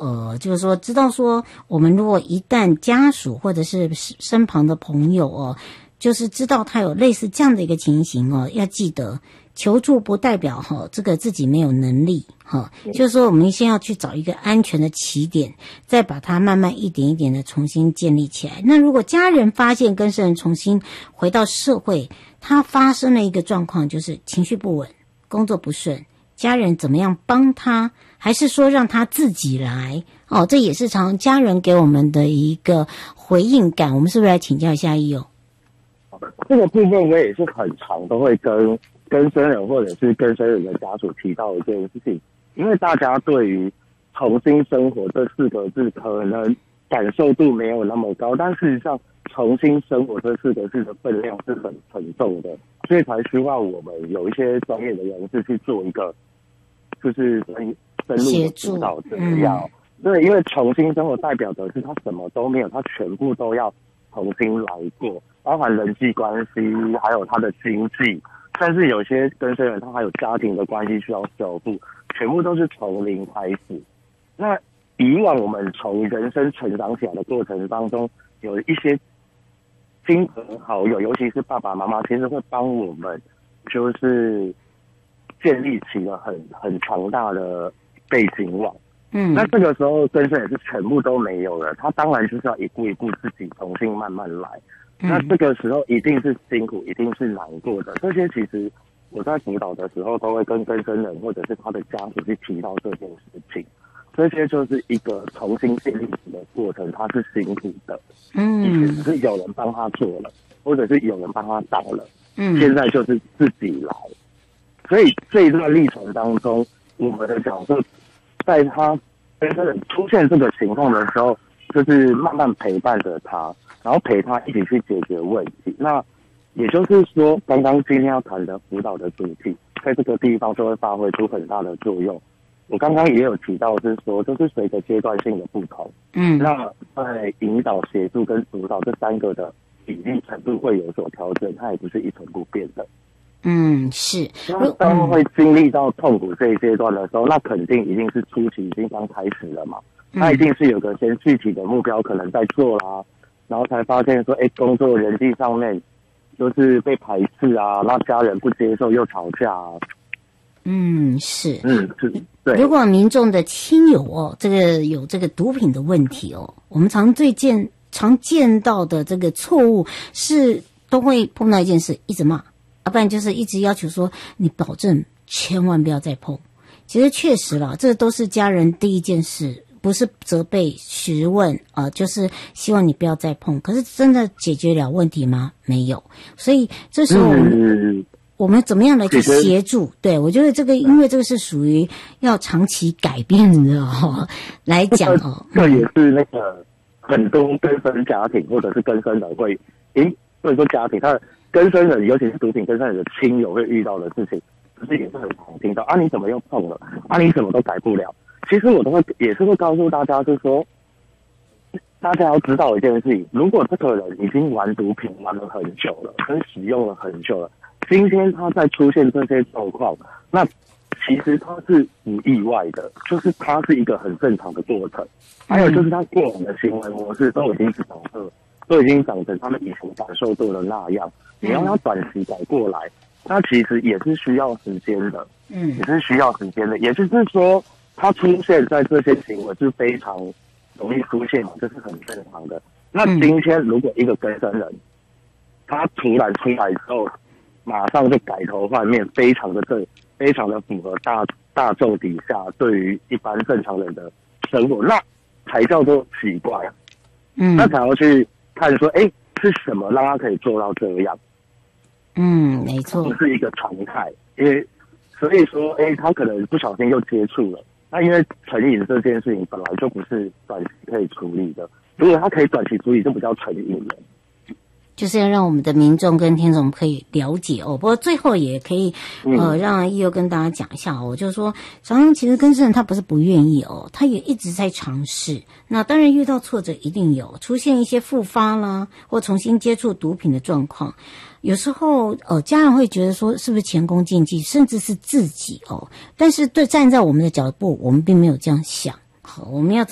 就是说知道说我们如果一旦家属或者是身旁的朋友就是知道他有类似这样的一个情形要记得求助不代表这个自己没有能力就是说我们先要去找一个安全的起点，再把它慢慢一点一点的重新建立起来。那如果家人发现更生人重新回到社会，他发生了一个状况，就是情绪不稳，工作不顺，家人怎么样帮他，还是说让他自己来这也是常家人给我们的一个回应感。我们是不是来请教一下义友？ 这个部分我也是很常都会跟更生人或者是更生人的家属提到一件事情，因为大家对于重新生活这4个字可能感受度没有那么高，但事实上重新生活这4个字的分量是很沉重的，所以才需要我们有一些专业的人士去做一个就是深入的辅导这样。对，因为重新生活代表的是他什么都没有，他全部都要重新来过，包含人际关系，还有他的经济，甚至有些更生人他还有家庭的关系需要修复，全部都是从零开始。那以往我们从人生成长起来的过程当中，有一些亲朋好友，尤其是爸爸妈妈，其实会帮我们就是建立起了很强大的背景网。那这个时候更生人是全部都没有了，他当然就是要一步一步自己重新慢慢来。那这个时候一定是辛苦，一定是难过的。这些其实我在辅导的时候都会跟更生人或者是他的家属去提到这件事情。这些就是一个重新建立起的过程，它是辛苦的。以前只是有人帮他做了，或者是有人帮他找了。现在就是自己来。所以这一段历程当中，我们的角色在他更生人出现这个情况的时候，就是慢慢陪伴着他，然后陪他一起去解决问题。那也就是说，刚刚今天要谈的辅导的主题，在这个地方就会发挥出很大的作用。我刚刚也有提到是说，就是随着阶段性的不同，那在引导、协助跟辅导这3个的比例程度会有所调整，它也不是一成不变的。 是。 当会经历到痛苦这一阶段的时候，那肯定一定是初期已经刚开始了嘛。那一定是有个先具体的目标可能在做啦，然后才发现说，工作人际上面就是被排斥啊，那家人不接受又吵架啊。 是。 是。对。 如果民众的亲友这个有这个毒品的问题我们常见到的这个错误是都会碰到一件事，一直骂，不然就是一直要求说你保证千万不要再碰。其实确实啦，这都是家人第一件事，不是责备询问就是希望你不要再碰。可是真的解决了问题吗？没有。所以这时候我们怎么样来去协助？对，我觉得这个因为这个是属于要长期改变的来讲这也是那个很多更生家庭或者是更生人会或者说家庭，他的更生人尤其是毒品更生人的亲友会遇到的事情，就是也是很常听到你怎么又碰了你什么都改不了。其实我也是会告诉大家，就是说大家要知道一件事情，如果这个人已经玩毒品玩了很久了，跟使用了很久了，今天他在出现这些状况，那其实他是不意外的，就是他是一个很正常的过程。还有就是他过往的行为模式都已经长成他们以前感受到的那样，你要他短期改过来，那其实也是需要时间的。也是需要时间的。也就是说，他出现在这些行为是非常容易出现，这是很正常的。那今天如果一个更生人，他突然出来之后，马上就改头换面，非常的符合大众底下对于一般正常人的生活，那才叫做奇怪。那才要去看说，是什么让他可以做到这样？ 没错， 不是一个常态。所以说，他可能不小心又接触了。那因为成瘾这件事情本来就不是短期可以处理的，如果他可以短期处理，就不叫成瘾了。 就是要让我们的民众跟听众可以了解不过最后也可以让义友跟大家讲一下就是说常常其实更生人他不是不愿意他也一直在尝试。那当然遇到挫折一定有，出现一些复发啦或重新接触毒品的状况，有时候家人会觉得说是不是前功尽弃，甚至是自己但是站在我们的角度，我们并没有这样想。好，我们要